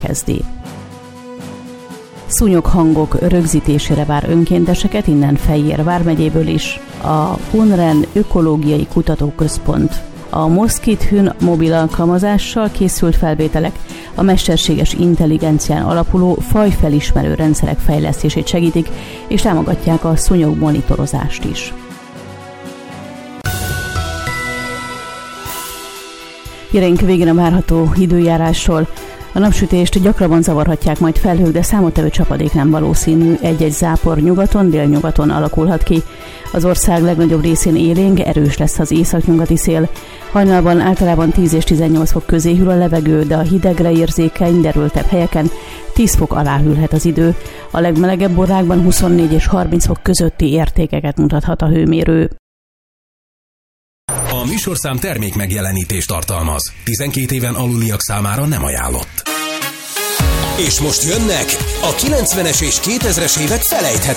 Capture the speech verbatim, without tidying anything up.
kezdi. Szúnyoghangok rögzítésére vár önkénteseket innen Fejér vármegyéből is a Hunren Ökológiai Kutatóközpont. A Moszkit-Hün mobil alkalmazással készült felvételek a mesterséges intelligencián alapuló fajfelismerő rendszerek fejlesztését segítik, és támogatják a szúnyog monitorozást is. Híreink végén a várható időjárásról. A napsütést gyakrabban zavarhatják majd felhők, de számottevő csapadék nem valószínű. Egy-egy zápor nyugaton, délnyugaton alakulhat ki. Az ország legnagyobb részén élénk, erős lesz az északnyugati szél. Hajnalban általában tíz és tizennyolc fok közé hűl a levegő, de a hidegre érzékeny, derültebb helyeken tíz fok alá hűlhet az idő. A legmelegebb órákban huszonnégy és harminc fok közötti értékeket mutathat a hőmérő. A műsorszám termék megjelenítést tartalmaz. tizenkét éven aluliak számára nem ajánlott. És most jönnek a kilencvenes és kétezres évek felejthetetlen